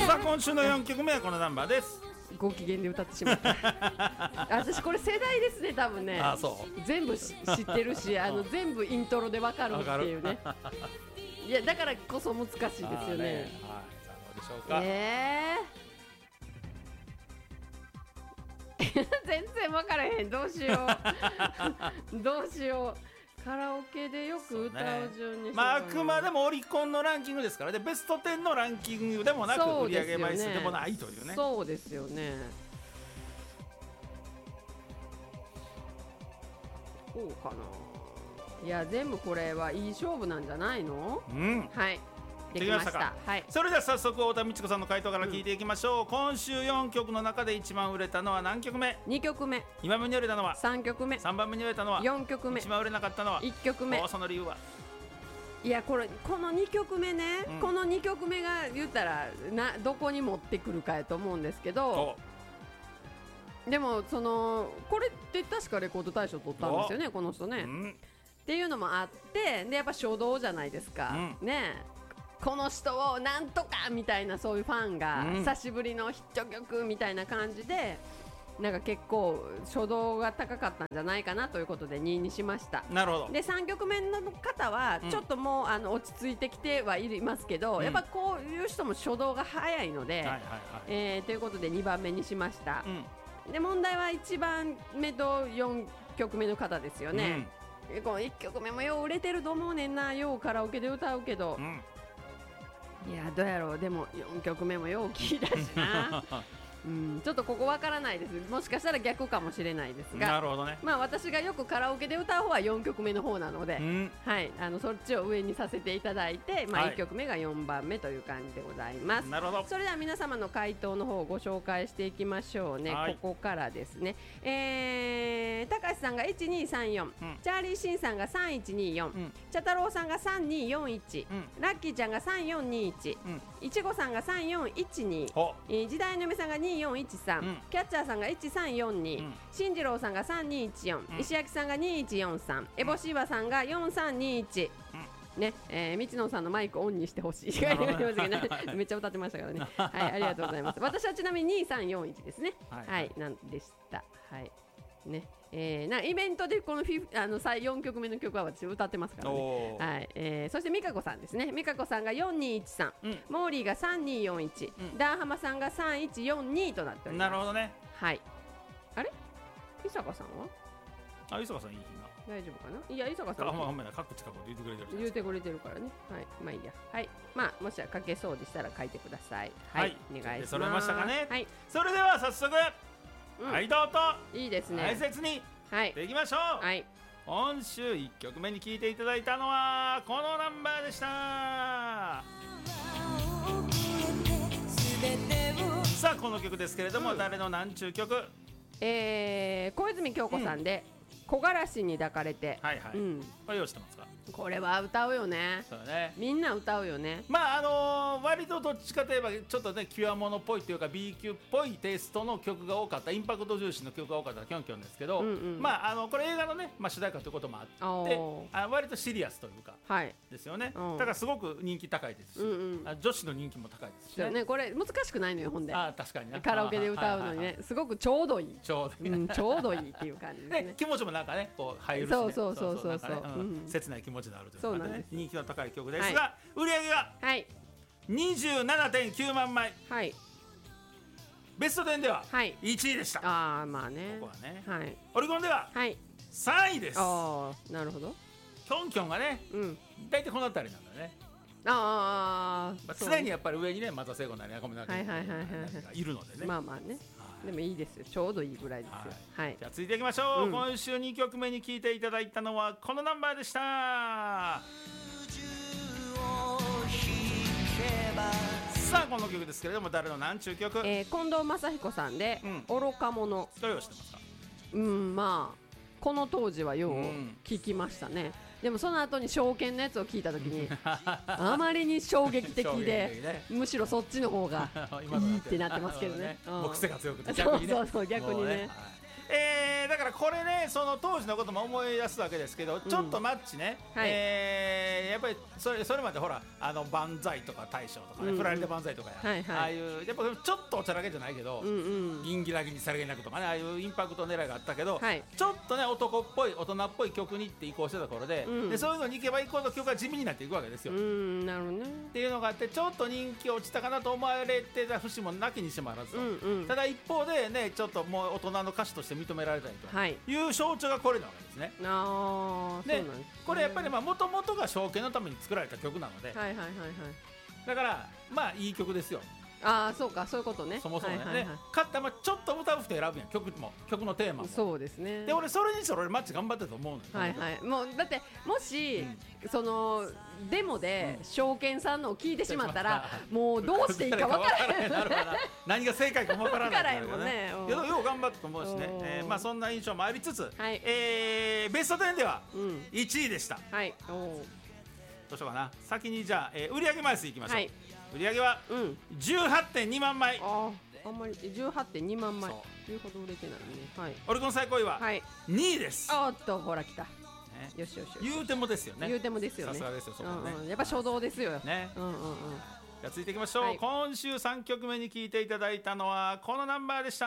さあ今週の4曲目はこのナンバーです。 ご機嫌で歌ってしまった私これ世代ですね多分ね。 あ、そう全部知ってるし全部イントロでわかるっていうねいやだからこそ難しいですよね。 はい、さあどうでしょうか。 全然分からへん。どうしようどうしよう。カラオケでよく歌う順に、 あくまでもオリコンのランキングですからね。ベスト10のランキングでもなく、売上枚数でもないというね。 そうですよね。こうかな。いや全部これはいい勝負なんじゃないの。はい、できました。はい、 それでは早速太田美智子さんの回答から聞いていきましょう。今週4曲の中で一番売れたのは何曲目。 2曲目。 2番目に売れたのは 3曲目。 3番目に売れたのは 4曲目。 一番売れなかったのは 1曲目。 その理由は。 いやこの2曲目ね、この2曲目が言ったらどこに持ってくるかやと思うんですけど、でもこれって確かレコード大賞取ったんですよねこの人ね、っていうのもあって、でやっぱ初動じゃないですか、ね。この人をなんとかみたいなそういうファンが久しぶりのヒット曲みたいな感じで、なんか結構初動が高かったんじゃないかなということで2位にしました。 なるほど。 で3曲目の方はちょっともう落ち着いてきてはいますけど、やっぱこういう人も初動が早いので、ということで2番目にしました。で問題は1番目と4曲目の方ですよね。この1曲目もよう売れてると思うねんな。ようカラオケで歌うけど、いやどうやろう。でも4曲目もよう聞いたしなちょっとここわからないです。もしかしたら逆かもしれないですが、 なるほどね。 まあ私がよくカラオケで歌う方は4曲目の方なので、はい、そっちを上にさせていただいて、まあ、1曲目が4番目という感じでございます。 なるほど。 それでは皆様の回答の方をご紹介していきましょうね。ここからですね、高橋さんが1234、チャーリーシンさんが3124、茶太郎さんが3241、ラッキーちゃんが3421、いちごさんが3412、時代の嫁さんが2413、キャッチャーさんが1342、進次郎さんが3214、石焼さんが2143、エボシーバさんが4321、ね、道野さんのマイクオンにしてほしいめっちゃ歌ってましたからねはい、ありがとうございます。私はちなみに2341ですね。はい、なんでした。はいね、イベントでこの4曲目の曲は私歌ってますからね。はい、そして美香子さんですね。美香子さんが4213、モーリーが3241、ダーハマさんが3142となっております。 なるほどね。 はい。あれ伊坂さんは伊坂さんいい今大丈夫かな。いや伊坂さんはほんまや各近くで言ってくれてる。 言ってくれてるからね。はい、まあいいや。はい、まあもし書けそうでしたら書いてください。はい、お願いします。 それましたかね。 はい、 それでは早速はいどうぞ。 いいですね。 大切にいきましょう。はい、今週1曲目に聴いていただいたのはこのナンバーでした。さあこの曲ですけれども、誰のなんちゅう曲。 小泉京子さんで、木枯らしに抱かれて。 これ用意してますか。 これは歌うよね。 そうね。 みんな歌うよね。 まあ割とどっちかといえばちょっとねキュアモノっぽいというか B 級っぽいテイストの曲が多かった、インパクト重視の曲が多かったキョンキョンですけど、まあこれ映画のね、主題歌ということもあって割とシリアスというかですよね。だからすごく人気高いですし、女子の人気も高いですしね。 これ難しくないのよ。ほんで確かにカラオケで歌うのにね、すごくちょうどいい、ちょうどいいっていう感じですね。 気持ちもなんかねこう入るしね。そう切ない気持ちになるというかね、人気の高い曲ですが、売り上げが 27.9 万枚、ベスト10では1位でした。 まあね、 ここはね、オリコンでは3位です。 なるほど。 キョンキョンがね、大体この辺りなんだね。常にやっぱり上にね松田聖子なり中村なりがいるのでね。 まあまあね、でもいいですよ。ちょうどいいぐらいですよ。 じゃあ続いていきましょう。今週2曲目に聴いていただいたのはこのナンバーでした。さあこの曲ですけれども、誰のなんちゅう曲。 近藤正彦さんで愚か者。 どういうしてますか。 まあこの当時はよう聞きましたね。でもその後に証券のやつを聞いた時にあまりに衝撃的で、むしろそっちの方がいいってなってますけどね。 癖が強くて逆にね。そう逆にね。 だからこれね、その当時のことも思い出すわけですけど、ちょっとマッチね、やっぱりそれまでほら万歳とか大将とかね、振られて万歳とかや、ああいうやっぱちょっとおちゃらけじゃないけど、銀ギラギにさりげなくとかね、ああいうインパクト狙いがあったけど、ちょっとね男っぽい大人っぽい曲にって移行してた頃で、そういうのに行けば行くほど曲が地味になっていくわけですよ。 なるほどね。 っていうのがあって、ちょっと人気落ちたかなと思われてた節もなきにしもあらずと、ただ一方でね、ちょっともう大人の歌手として認められたりという象徴がこれなわけですね。でこれやっぱりもともとが証券のために作られた曲なので、だからまあいい曲ですよ。 そうか、そういうことね。 そもそもね、勝ったらちょっと歌う人選ぶやん、曲のテーマも。 そうですね。 で俺それにして俺マッチ頑張ってると思うの。 もうだってもしそのデモで証券さんのを聞いてしまったら、もうどうしていいか分からへん。 何が正解かも分からないからね。 よう頑張ったと思うしね。まあそんな印象もありつつ、ベスト10では1位でした。どうしようかな。先にじゃあ売上枚数いきましょう。売り上げは 18.2 万枚。 あんまり 18.2 万枚というほど売れてないね。 オリコン最高位は2位です。 ほら来た。よし。 言うてもですよね。 言うてもですよね。 さすがですよ、そこね。 やっぱ初動ですよね。じゃあ続いていきましょう。今週3曲目に聴いていただいたのはこのナンバーでした。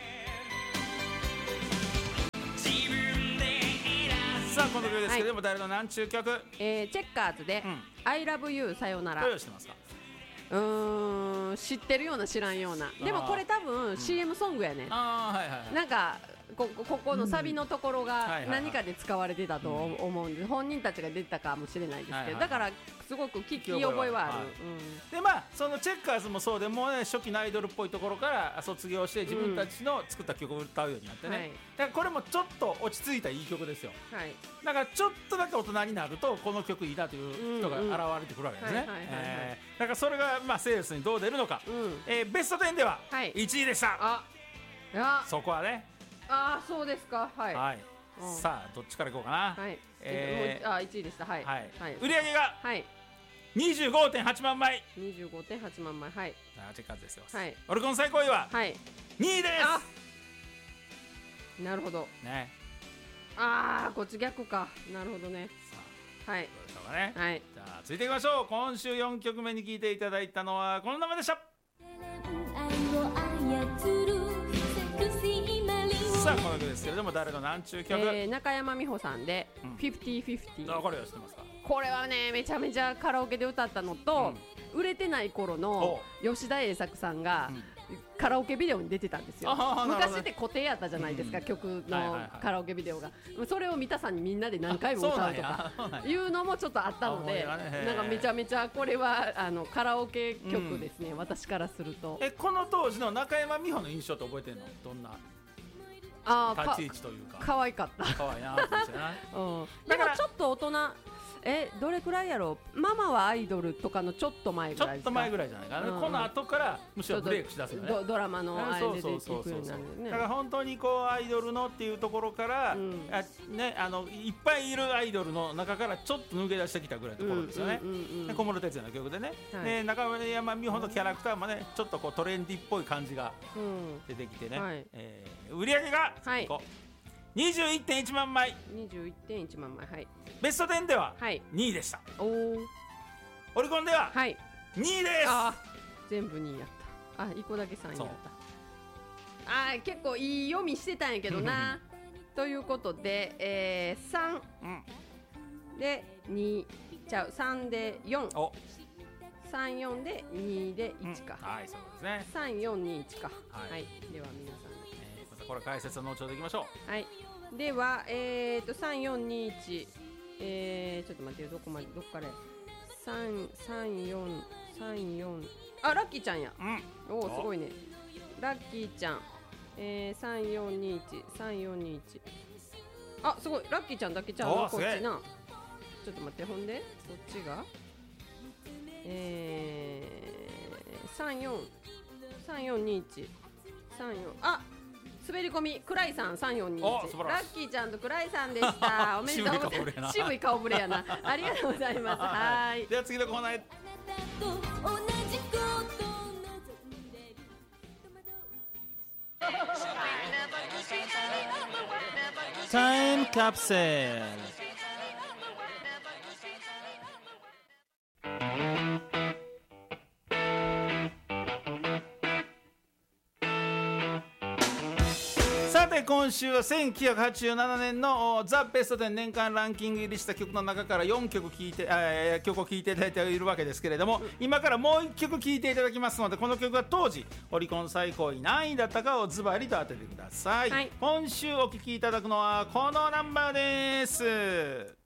さあこの曲ですけども、誰の何ちゅう曲？ チェッカーズで I love you さよなら。 どうしてますか？ 知ってるような知らんような。でもこれ多分 CM ソングやね。なんかここのサビのところが何かで使われてたと思うんで、本人たちが出てたかもしれないですけど、だからすごく聞き覚えはある。 でまあそのチェッカーズもそうで、もうね初期のアイドルっぽいところから卒業して自分たちの作った曲を歌うようになってね、だからこれもちょっと落ち着いたいい曲ですよ。だからちょっとだけ大人になるとこの曲いいなという人が現れてくるわけですね。だからそれがまあセールスにどう出るのか。ベスト10では1位でした。そこはね。 そうですか。 さあどっちからいこうかな。 1位でした。売り上げが 25.8 万枚。 25.8 万枚。 チェッカーズですよ。オリコン最高位は2位です。 なるほどね。 こっち逆か。なるほどね。 どうでしょうかね。じゃあ続いていきましょう。今週4曲目に聴いていただいたのはこの名前でした。さあこの曲ですけれども、誰の何ちゅう曲？ 中山美穂さんで 50/50。 これは知ってますか？ これはねめちゃめちゃカラオケで歌ったのと、売れてない頃の吉田栄作さんがカラオケビデオに出てたんですよ。昔って固定やったじゃないですか、曲のカラオケビデオが。それを三田さんにみんなで何回も歌うとかいうのもちょっとあったので、なんかめちゃめちゃこれはカラオケ曲ですね、私からすると。 この当時の中山美穂の印象って覚えてんの？どんな立ち位置というか。 可愛かった。 可愛いなって思ってな。 だからちょっと大人、どれくらいやろう。ママはアイドルとかのちょっと前ぐらいですか。 ちょっと前ぐらいじゃないかな。この後からむしろブレイクしだすよね。 ドラマのあれで出ていくようになるね。 だから本当にこうアイドルのっていうところからね、いっぱいいるアイドルの中からちょっと抜け出してきたぐらいのところですよね。小室哲哉の曲でね。中山美穂のキャラクターもねちょっとこうトレンディっぽい感じが出てきてね。売り上げが 21.1 万枚。 21.1 万枚。 ベスト10では2位でした。オリコンでは2位です。 全部2位やった。1個だけ3位やった。結構いい読みしてたんやけどな。ということで、3で2ちゃう、3で4、34で2で1か。 そうですね。 3421か。では皆さんこれ解説は後ほどいきましょう。では3421、ちょっと待ってよ、どこから34ラッキーちゃんや。すごいね。ラッキーちゃん、3421すごい、ラッキーちゃんだけちゃうのこっちな。ちょっと待って、ほんでこっちが3421滑り込みクライさん3421。ラッキーちゃんとクライさんでした。おめでとうございます。渋い顔ぶれやな。ありがとうございます。 では次のコーナーへ。 タイムカプセル。さて今週は1987年のザ・ベスト10年間ランキング入りした曲の中から4曲曲を聴いていただいているわけですけれども、今からもう1曲聴いていただきますので、この曲は当時オリコン最高位何位だったかをズバリと当ててください、はい、今週お聴きいただくのはこのナンバーです。